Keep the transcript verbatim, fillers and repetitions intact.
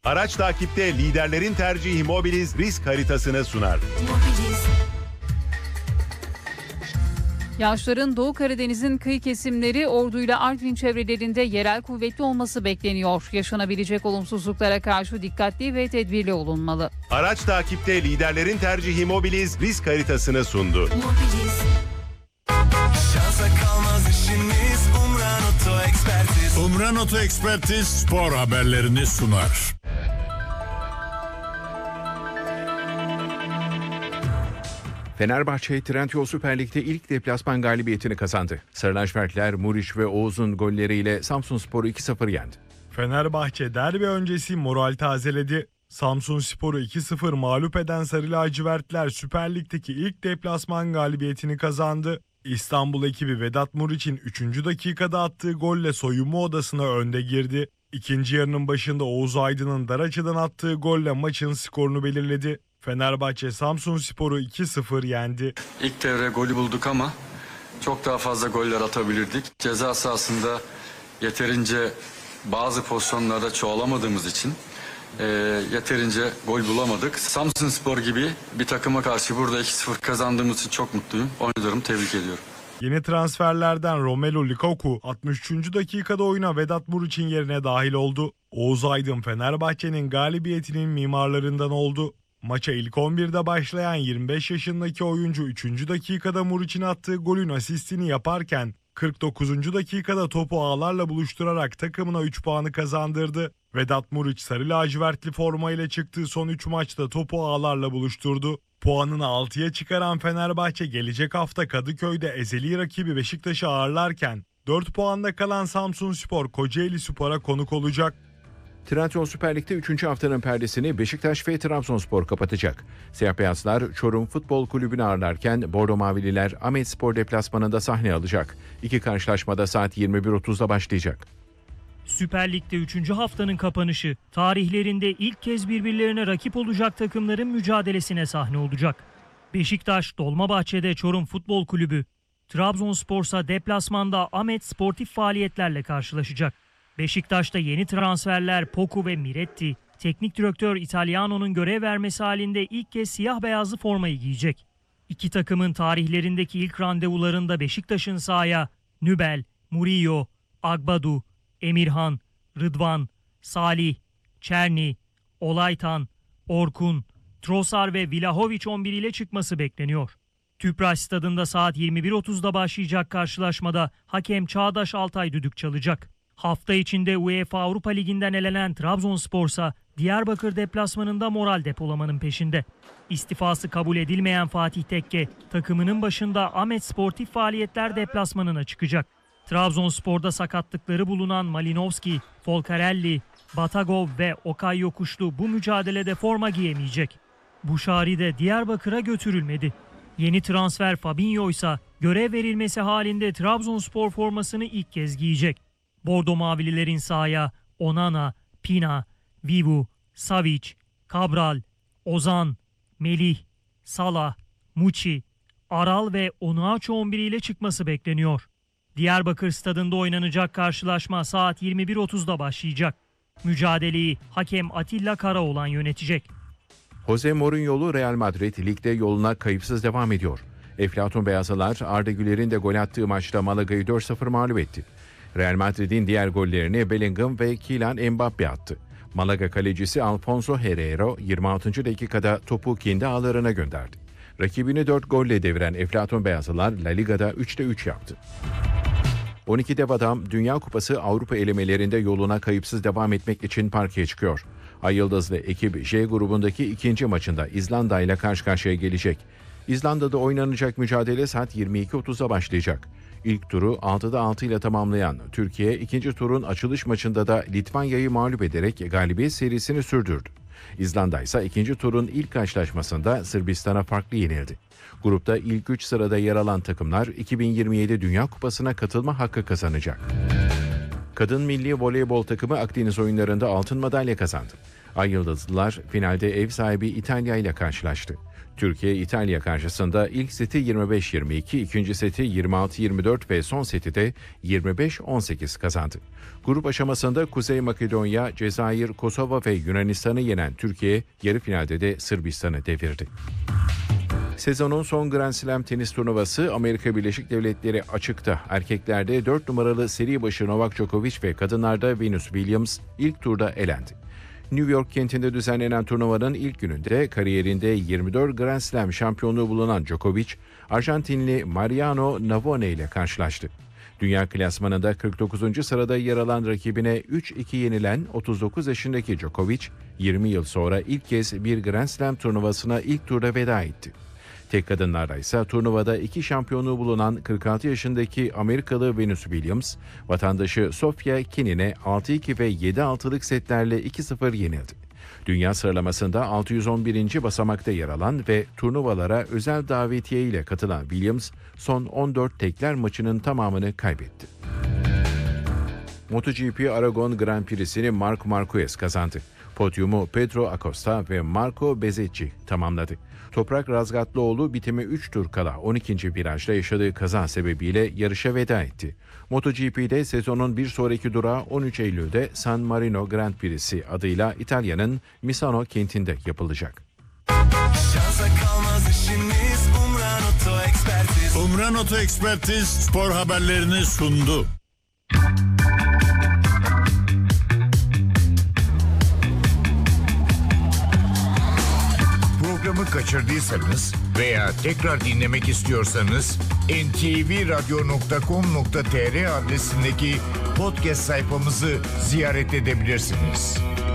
Araç takipte liderlerin tercihi Mobiliz risk haritasını sunar. Mobiliz. Yağışların Doğu Karadeniz'in kıyı kesimleri, Ordu ile Artvin çevrelerinde yerel kuvvetli olması bekleniyor. Yaşanabilecek olumsuzluklara karşı dikkatli ve tedbirli olunmalı. Araç takipte liderlerin tercihi Mobiliz risk haritasını sundu. Mobiliz. Şansa kalmaz işiniz, Umran Oto Ekspertiz. Umran Oto Ekspertiz spor haberlerini sunar. Fenerbahçe Trendyol Süper Lig'de ilk deplasman galibiyetini kazandı. Sarı lacivertler Muriç ve Oğuz'un golleriyle Samsunspor'u iki sıfır yendi. Fenerbahçe derbi öncesi moral tazeledi. Samsunspor'u iki sıfır mağlup eden Sarı lacivertler Süper Lig'deki ilk deplasman galibiyetini kazandı. İstanbul ekibi Vedat Muriç'in üçüncü dakikada attığı golle soyunma odasına önde girdi. İkinci yarının başında Oğuz Aydın'ın dar açıdan attığı golle maçın skorunu belirledi. Fenerbahçe Samsunspor'u iki sıfır yendi. İlk devre golü bulduk ama çok daha fazla goller atabilirdik. Ceza sahasında yeterince bazı pozisyonlarda çoğalamadığımız için e, yeterince gol bulamadık. Samsunspor gibi bir takıma karşı burada iki sıfır kazandığımız için çok mutluyum. Oyuncularımı tebrik ediyorum. Yeni transferlerden Romelu Lukaku altmış üçüncü dakikada oyuna Vedat Muriç'in yerine dahil oldu. Oğuz Aydın Fenerbahçe'nin galibiyetinin mimarlarından oldu. Maça ilk on birde başlayan yirmi beş yaşındaki oyuncu üçüncü dakikada Muriç'in attığı golün asistini yaparken kırk dokuzuncu dakikada topu ağlarla buluşturarak takımına üç puanı kazandırdı. Vedat Muriç sarı lacivertli formayla çıktığı son üç maçta topu ağlarla buluşturdu. Puanını altıya çıkaran Fenerbahçe gelecek hafta Kadıköy'de ezeli rakibi Beşiktaş'ı ağırlarken dört puanda kalan Samsunspor Kocaelispor'a konuk olacak. Trendyol Süper Lig'de üçüncü haftanın perdesini Beşiktaş ve Trabzonspor kapatacak. Siyah beyazlar Çorum Futbol Kulübü'nü ağırlarken Bordo Mavililer Ahmetspor deplasmanında sahne alacak. İki karşılaşmada saat yirmi bir otuzda başlayacak. Süper Lig'de üçüncü haftanın kapanışı, tarihlerinde ilk kez birbirlerine rakip olacak takımların mücadelesine sahne olacak. Beşiktaş, Dolmabahçe'de Çorum Futbol Kulübü, Trabzonspor'sa deplasmanda Ahmet sportif faaliyetlerle karşılaşacak. Beşiktaş'ta yeni transferler Poku ve Miretti, teknik direktör Italiano'nun görev vermesi halinde ilk kez siyah beyazlı formayı giyecek. İki takımın tarihlerindeki ilk randevularında Beşiktaş'ın sahaya Nübel, Murillo, Agbadu, Emirhan, Rıdvan, Salih, Çerni, Olaytan, Orkun, Trossard ve Vlahovic on bir ile çıkması bekleniyor. Tüpraş Stadında saat yirmi bir otuzda başlayacak karşılaşmada hakem Çağdaş Altay düdük çalacak. Hafta içinde UEFA Avrupa Ligi'nden elenen Trabzonspor'sa Diyarbakır deplasmanında moral depolamanın peşinde. İstifası kabul edilmeyen Fatih Tekke takımının başında Ahmet Sportif Faaliyetler deplasmanına çıkacak. Trabzonspor'da sakatlıkları bulunan Malinovski, Folcarelli, Batagov ve Okay Yokuşlu bu mücadelede forma giyemeyecek. Buşari de Diyarbakır'a götürülmedi. Yeni transfer Fabinho ise görev verilmesi halinde Trabzonspor formasını ilk kez giyecek. Bordo Mavililerin sahaya Onana, Pina, Vivu, Savic, Cabral, Ozan, Melih, Salah, Muçi, Aral ve Onuachu on bir ile çıkması bekleniyor. Diyarbakır Stadında oynanacak karşılaşma saat yirmi bir otuzda başlayacak. Mücadeleyi hakem Atilla Karaoğlan yönetecek. Jose Mourinho'lu Real Madrid ligde yoluna kayıpsız devam ediyor. Eflatun Beyazlılar Arda Güler'in de gol attığı maçta Malaga'yı dört sıfır mağlup etti. Real Madrid'in diğer gollerini Bellingham ve Kylian Mbappe attı. Malaga kalecisi Alfonso Herrero yirmi altıncı dakikada topu kendi ağlarına gönderdi. Rakibini dört golle deviren Eflatun Beyazlılar La Liga'da üçte üç yaptı. on iki dev adam Dünya Kupası Avrupa elemelerinde yoluna kayıpsız devam etmek için parkeye çıkıyor. Ay Yıldızlı ekip J grubundaki ikinci maçında İzlanda ile karşı karşıya gelecek. İzlanda'da oynanacak mücadele saat yirmi iki otuzda başlayacak. İlk turu altıda altı ile tamamlayan Türkiye ikinci turun açılış maçında da Litvanya'yı mağlup ederek galibiyet serisini sürdürdü. İzlanda ise ikinci turun ilk karşılaşmasında Sırbistan'a farklı yenildi. Grupta ilk üç sırada yer alan takımlar iki bin yirmi yedi Dünya Kupası'na katılma hakkı kazanacak. Kadın milli voleybol takımı Akdeniz oyunlarında altın madalya kazandı. Ay Yıldızlılar finalde ev sahibi İtalya ile karşılaştı. Türkiye İtalya karşısında ilk seti yirmi beş yirmi iki, ikinci seti yirmi altı yirmi dört ve son seti de yirmi beş on sekiz kazandı. Grup aşamasında Kuzey Makedonya, Cezayir, Kosova ve Yunanistan'ı yenen Türkiye yarı finalde de Sırbistan'ı devirdi. Sezonun son Grand Slam tenis turnuvası Amerika Birleşik Devletleri açıkta. Erkeklerde dört numaralı seri başı Novak Djokovic ve kadınlarda Venus Williams ilk turda elendi. New York kentinde düzenlenen turnuvanın ilk gününde kariyerinde yirmi dört Grand Slam şampiyonluğu bulunan Djokovic, Arjantinli Mariano Navone ile karşılaştı. Dünya klasmanında kırk dokuzuncu sırada yer alan rakibine üç iki yenilen otuz dokuz yaşındaki Djokovic, yirmi yıl sonra ilk kez bir Grand Slam turnuvasına ilk turda veda etti. Tek kadınlarda ise turnuvada iki şampiyonluğu bulunan kırk altı yaşındaki Amerikalı Venus Williams, vatandaşı Sofia Kenin'e altı iki ve yedi altılık setlerle iki sıfır yenildi. Dünya sıralamasında altı yüz on birinci basamakta yer alan ve turnuvalara özel davetiye ile katılan Williams, son on dört tekler maçının tamamını kaybetti. MotoGP Aragon Grand Prix'sini Marc Marquez kazandı. Podyumu Pedro Acosta ve Marco Bezzecchi tamamladı. Toprak Razgatlıoğlu bitime üç tur kala on ikinci virajda yaşadığı kaza sebebiyle yarışa veda etti. MotoGP'de sezonun bir sonraki durağı on üç Eylül'de San Marino Grand Prix'si adıyla İtalya'nın Misano kentinde yapılacak. Şansa kalmaz işiniz, Umran Oto Ekspertiz. Umran Oto Ekspertiz spor haberlerini sundu. Programı kaçırdıysanız veya tekrar dinlemek istiyorsanız en te ve radyo nokta com nokta tr adresindeki podcast sayfamızı ziyaret edebilirsiniz.